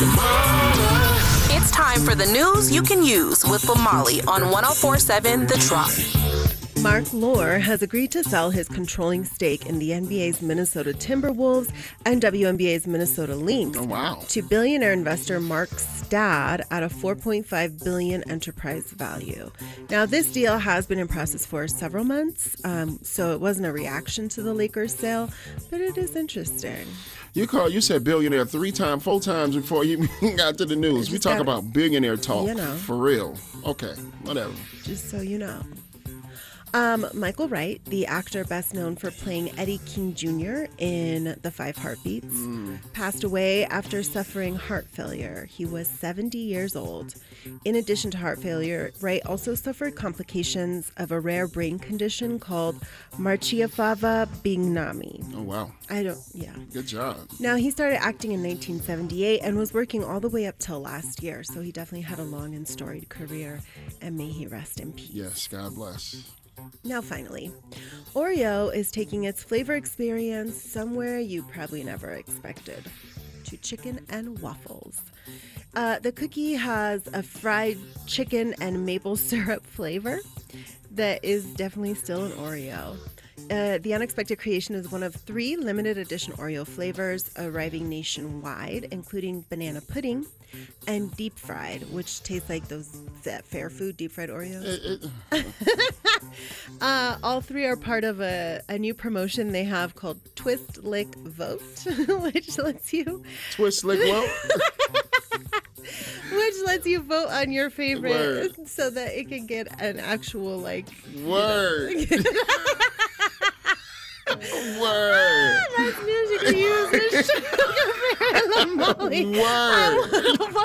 It's time for the news you can use with Lamali on 104.7 The Trop. Mark Lore has agreed to sell his controlling stake in the NBA's Minnesota Timberwolves and WNBA's Minnesota Lynx to billionaire investor Mark Stad at a $4.5 billion enterprise value. Now, this deal has been in process for several months, so it wasn't a reaction to the Lakers sale, but it is interesting. You said billionaire 3 times, 4 times before you got to the news. We talk about billionaire talk, for real. Okay, whatever. Just so you know. Michael Wright, the actor best known for playing Eddie King Jr. in The Five Heartbeats, passed away after suffering heart failure. He was 70 years old. In addition to heart failure, Wright also suffered complications of a rare brain condition called Marchiafava Bignami. Oh, wow. Good job. Now, he started acting in 1978 and was working all the way up till last year, so he definitely had a long and storied career, and may he rest in peace. Yes, God bless. Now, finally, Oreo is taking its flavor experience somewhere you probably never expected, to chicken and waffles. The cookie has a fried chicken and maple syrup flavor that is definitely still an Oreo. The unexpected creation is one of 3 limited edition Oreo flavors arriving nationwide, including banana pudding and deep fried, which tastes like that fair food deep fried Oreos. All 3 are part of a new promotion they have called Twist Lick Vote, which lets you Twist Lick Vote? Which lets you vote on your favorite so that it can get an actual Word. Word. That's music you use. Word.